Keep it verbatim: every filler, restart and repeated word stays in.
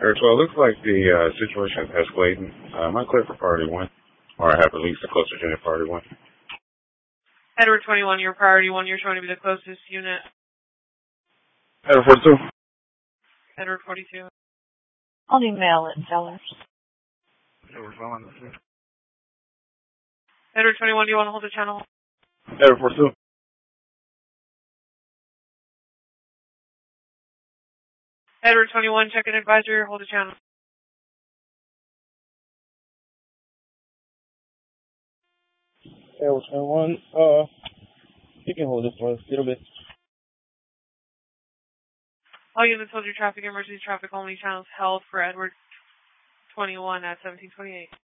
Eric, well, it looks like the uh, situation is escalating. Uh, am I clear for priority one? Or I have at least a closer unit priority one? Edward twenty-one, your priority one, you're showing to be the closest unit. Edward forty-two? Edward forty-two. I'll email it, tellers. Edward twenty-one. Edward twenty-one, do you want to hold the channel? Edward forty-two? Edward twenty-one, check-in advisory, hold the channel. Edward twenty-one, uh, you can hold this for a little bit. All units hold your traffic emergency traffic only channels held for Edward twenty-one at seventeen twenty-eight.